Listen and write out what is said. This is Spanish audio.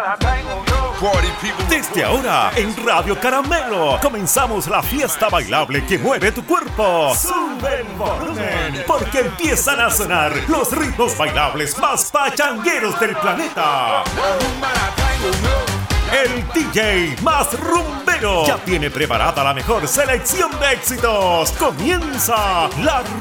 Desde ahora, en Radio Caramelo, comenzamos la fiesta bailable que mueve tu cuerpo. Sube el volumen, porque empiezan a sonar los ritmos bailables más pachangueros del planeta. El DJ más rumbero ya tiene preparada la mejor selección de éxitos. Comienza la